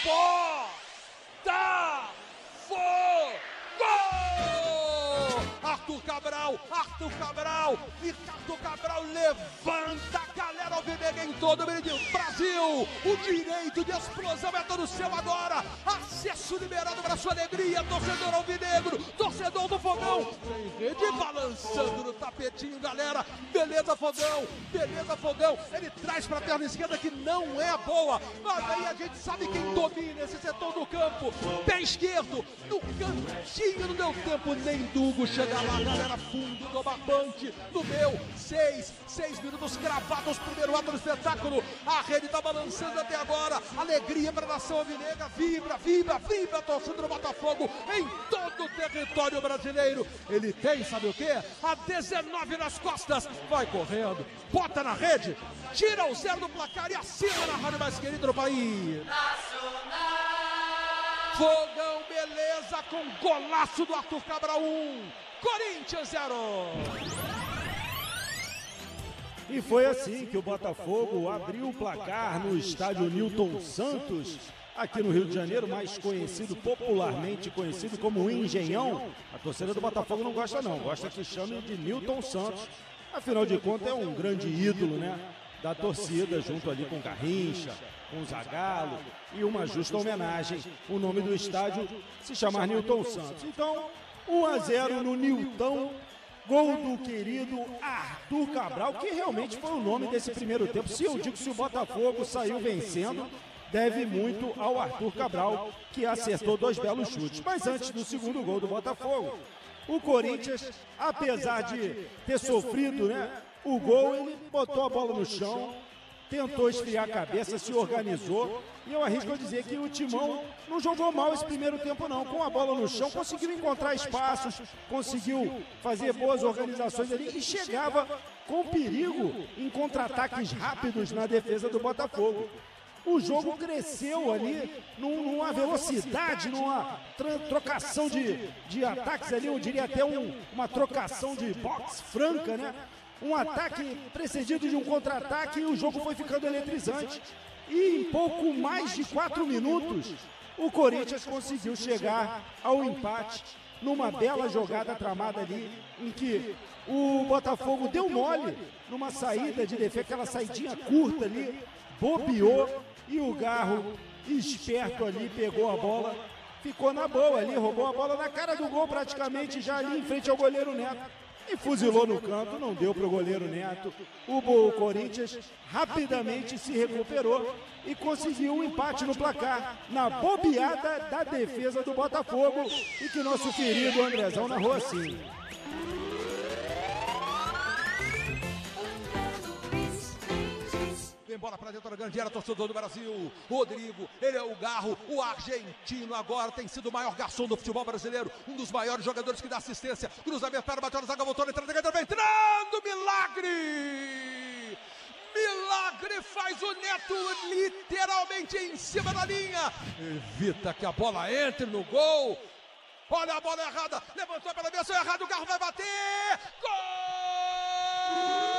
Arthur Cabral, Ricardo Cabral levanta a galera alvinegra em todo o Brasil. O direito de explosão é todo seu agora. Acesso liberado para sua alegria, torcedor alvinegro, torcedor do Fogão. Tem rede balançando no tapetinho, galera. Beleza, Fogão, beleza, Fogão. Ele traz para a perna esquerda que não é boa, mas aí a gente sabe quem domina esse setor do campo. Pé esquerdo, no cantinho, não deu tempo nem do Hugo chegar lá, galera. Fundo do barbante, no meu, 6 minutos cravados, primeiro ato do espetáculo. A rede tá balançando até agora. Alegria para a nação alvinegra, vibra a torcida do Botafogo em todo o território brasileiro. Ele tem, sabe o quê? A 19 nas costas, vai correndo, bota na rede, tira o 0 do placar e assina na rádio mais querida do país. Fogão, beleza, com golaço do Arthur Cabral, 1, Corinthians 0. E foi assim que o Botafogo abriu o placar no estádio Newton Santos, aqui no Rio de Janeiro, mais conhecido, popularmente conhecido como Engenhão. A torcida do Botafogo não gosta não, gosta que chame de Newton Santos. Afinal de contas é um grande ídolo, né, da torcida, junto ali com Garrincha, com Zagallo, e uma justa homenagem, o nome do estádio se chamar Newton Santos. Então, 1-0 no Newton, gol do querido Arthur Cabral, que realmente foi o nome desse primeiro tempo. Se eu digo que o Botafogo saiu vencendo, deve muito ao Arthur Cabral, que acertou 2 belos chutes. Mas antes do segundo gol do Botafogo, o Corinthians, apesar de ter sofrido, né, o gol, ele botou a bola no chão, tentou esfriar a cabeça, se organizou, e eu arrisco a dizer que o Timão não jogou mal esse primeiro tempo não. Com a bola no chão, conseguiu encontrar espaços, conseguiu fazer boas organizações ali e chegava com perigo em contra-ataques rápidos na defesa do Botafogo. O jogo cresceu ali numa velocidade, numa trocação de ataques ali, eu diria até uma trocação de boxe franca, né? Um ataque precedido de um contra-ataque, e o jogo foi ficando eletrizante. E em pouco mais de 4 minutos, o Corinthians conseguiu chegar ao empate numa bela jogada tramada ali, em que o Botafogo deu mole numa saída de defesa, aquela saidinha curta ali, bobeou, e o Garro, esperto ali, pegou a bola, ficou na boa ali, roubou a bola na cara do gol praticamente, já ali em frente ao goleiro Neto. E fuzilou no canto, não deu para o goleiro Neto. O Corinthians rapidamente se recuperou e conseguiu um empate no placar, na bobeada da defesa do Botafogo, e que nosso querido Andrezão narrou assim. Vem bola para dentro da grande área, torcedor do Brasil. Rodrigo, ele é o Garro, o argentino agora tem sido o maior garçom do futebol brasileiro, um dos maiores jogadores que dá assistência. Cruzamento, para bateu na zaga, voltou, entrando, milagre! Milagre faz o Neto literalmente em cima da linha. Evita que a bola entre no gol. Olha a bola errada, levantou pela direção errada, o Garro vai bater. Gol!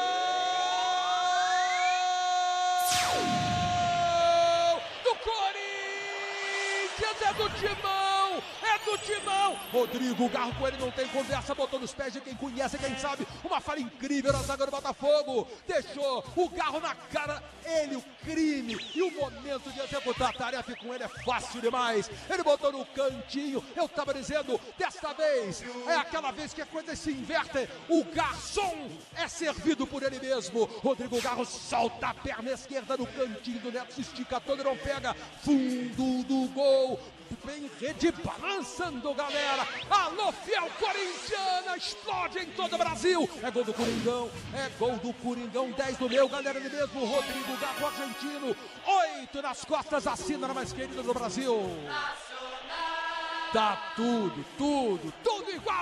É do Timão! É do Timão! Rodrigo, o Garro com ele não tem conversa, botou nos pés de quem conhece, quem sabe. Uma falha incrível na zaga do Botafogo. Deixou o Garro na cara. Ele, o crime e o momento de executar a tarefa com ele é fácil demais. Ele botou no cantinho. Eu tava dizendo, desta vez é aquela vez que as coisas se invertem. O garçom é servido por ele mesmo. Rodrigo Garro solta a perna esquerda no cantinho do Neto, se estica todo e não pega. Fundo do gol. Vem rede balançando, galera. Alô, fiel corintiana, explode em todo o Brasil. É gol do Coringão, 10 do meu, galera, ele mesmo, Rodrigo Garro, argentino. 8 nas costas, assina na mais querida do Brasil. Tá tudo igual.